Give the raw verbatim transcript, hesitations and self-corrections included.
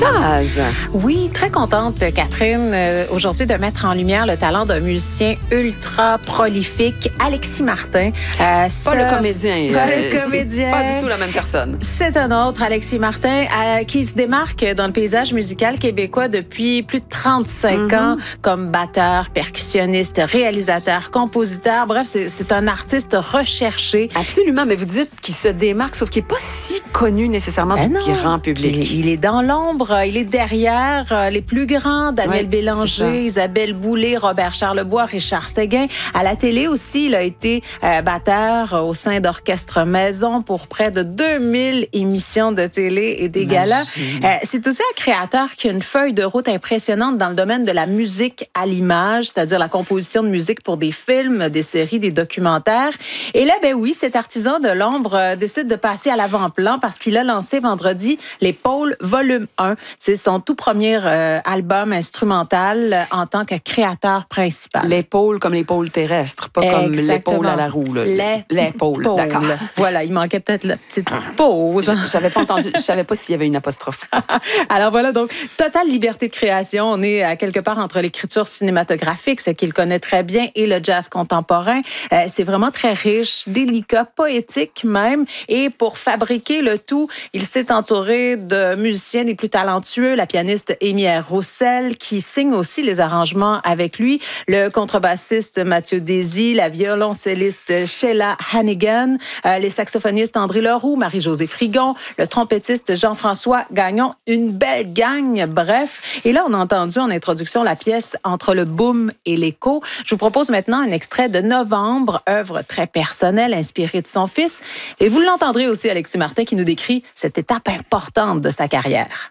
jazz. Oui, très contente, Catherine, euh, aujourd'hui de mettre en lumière le talent d'un musicien ultra prolifique, Alexis Martin. Euh, pas ce... le comédien. Pas euh, le comédien. Pas du tout la même personne. C'est un autre, Alexis Martin, euh, qui se démarque dans le paysage musical québécois depuis plus de trente-cinq mm-hmm. ans, comme batteur, percussionniste, réalisateur, compositeur. Bref, c'est un artiste recherché. Absolument, mais vous dites qu'il se démarque, sauf qu'il n'est pas si connu nécessairement ben du non. grand public. Il, il est dans l'ombre, il est derrière les plus grands, Daniel ouais, Bélanger, Isabelle Boulay, Robert Charlebois, Richard Séguin. À la télé aussi, il a été euh, batteur au sein d'Orchestre Maison pour près de deux mille émissions de télé et des galas. Euh, c'est aussi un créateur qui a une feuille de route impressionnante dans le domaine de la musique à l'image, c'est-à-dire la composition de musique pour des films, des séries, des documentaires. Et là, ben oui, cet artisan de l'ombre euh, décide de passer à l'avant-plan parce qu'il a lancé vendredi Les Pôles Volume un. C'est son tout premier euh, album instrumental euh, en tant que créateur principal. L'épaule comme l'épaule terrestre, pas Exactement. Comme l'épaule à la roue. Là. L'épaule, d'accord. Voilà, il manquait peut-être la petite pause. Je n'avais pas entendu, je savais pas s'il y avait une apostrophe. Alors voilà, donc, totale liberté de création. On est à quelque part entre l'écriture cinématographique, ce qu'il connaît très bien, et le jazz contemporain. Euh, c'est vraiment très riche, délicat, poétique même. Et pour fabriquer le tout, il s'est entouré de musiciens des plus talentueux, la pianiste Amy Roussel, qui signe aussi les arrangements avec lui, le contrebassiste Mathieu Désy, la violoncelliste Sheila Hannigan, euh, les saxophonistes André Leroux, Marie-Josée Frigon, le trompettiste Jean-François Gagnon, une belle gang, bref. Et là, on a entendu en introduction la pièce Entre le boom et l'écho. Je vous propose maintenant un extrait de Novembre, œuvre très personnelle inspirée de son fils. Et vous l'entendrez aussi, Alexis Martin, qui nous décrit cette étape importante de sa carrière.